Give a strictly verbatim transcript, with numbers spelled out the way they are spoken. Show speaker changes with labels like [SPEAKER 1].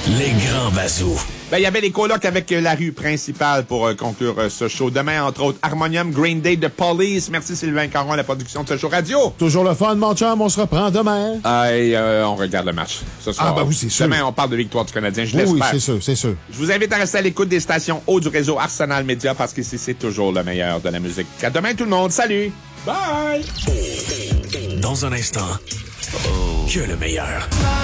[SPEAKER 1] Les grands bazous.
[SPEAKER 2] Ben, il y avait les colocs avec euh, la rue principale pour euh, conclure euh, ce show. Demain, entre autres, Harmonium, Green Day, The Police. Merci Sylvain Caron à la production de ce show radio.
[SPEAKER 3] Toujours le fun, mon chum. On se reprend demain.
[SPEAKER 2] Et euh, on regarde le match ce soir.
[SPEAKER 3] Ah, ben oui, c'est sûr.
[SPEAKER 2] Demain, on parle de victoire du Canadien. Je
[SPEAKER 3] Oui,
[SPEAKER 2] l'espère.
[SPEAKER 3] oui, c'est sûr, c'est sûr.
[SPEAKER 2] Je vous invite à rester à l'écoute des stations haut du réseau Arsenal Média parce qu'ici, c'est toujours le meilleur de la musique. À demain, tout le monde. Salut! Bye!
[SPEAKER 1] Dans un instant, que le meilleur.